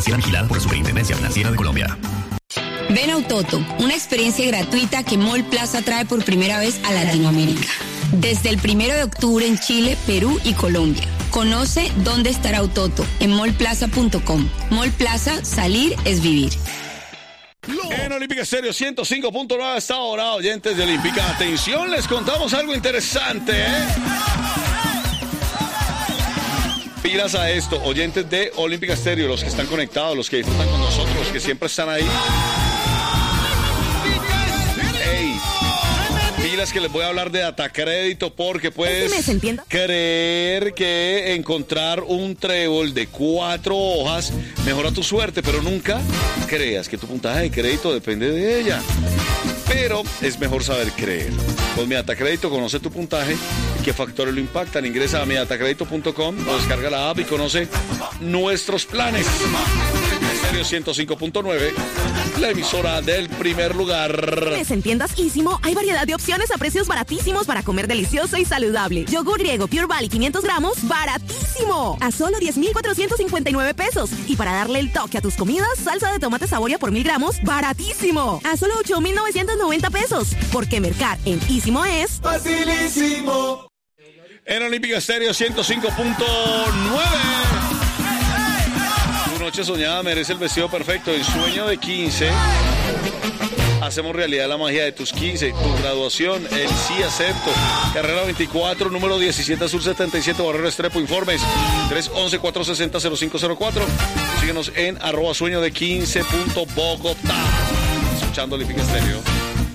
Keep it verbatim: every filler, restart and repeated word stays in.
financiera vigilada por la Superintendencia Financiera de Colombia. Ven a Utoto, una experiencia gratuita que Mall Plaza trae por primera vez a Latinoamérica. Desde el primero de octubre en Chile, Perú y Colombia. Conoce dónde estará Utoto en mall plaza punto com. Mall Plaza, salir es vivir. En Olímpica Estéreo ciento cinco punto nueve hasta ahora, oyentes de Olímpica. Atención, les contamos algo interesante, ¿eh? Pilas a esto, oyentes de Olímpica Estéreo, los que están conectados, los que disfrutan con nosotros, los que siempre están ahí. Ey, pilas que les voy a hablar de Datacrédito porque puedes creer que encontrar un trébol de cuatro hojas mejora tu suerte, pero nunca creas que tu puntaje de crédito depende de ella. Pero es mejor saber creer. Con Mi Datacrédito conoce tu puntaje y qué factores lo impactan. Ingresa a mi datacrédito punto com o descarga la app y conoce nuestros planes. Estéreo ciento cinco punto nueve, la emisora del primer lugar. En tiendas Ísimo hay variedad de opciones a precios baratísimos para comer delicioso y saludable. Yogur griego Pure Valley quinientos gramos, baratísimo, a solo diez mil cuatrocientos cincuenta y nueve pesos. Y para darle el toque a tus comidas, salsa de tomate Saboria por mil gramos, baratísimo, a solo ocho mil novecientos noventa pesos. Porque mercar en Ísimo es facilísimo. En Olímpica Estéreo ciento cinco punto nueve. Tu noche soñada merece el vestido perfecto. En Sueño de quince hacemos realidad la magia de tus quince. Tu graduación, el sí acepto. Carrera veinticuatro, número diecisiete Sur setenta y siete, Barrero Estrepo. Informes tres once, cuatro sesenta, cero cinco cero cuatro. Síguenos en arroba sueño de quince punto Bogotá. Escuchando Olímpica Estéreo.